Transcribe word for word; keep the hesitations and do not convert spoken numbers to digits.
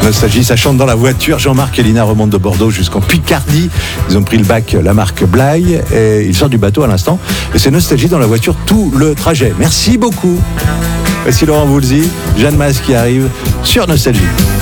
Nostalgie, ça chante dans la voiture. Jean-Marc et Lina remontent de Bordeaux jusqu'en Picardie. Ils ont pris le bac, la marque Blaye, et ils sortent du bateau à l'instant. Et c'est Nostalgie dans la voiture tout le trajet. Merci beaucoup. Voici Laurent Voulzy, Jeanne Mas qui arrive sur Nostalgie.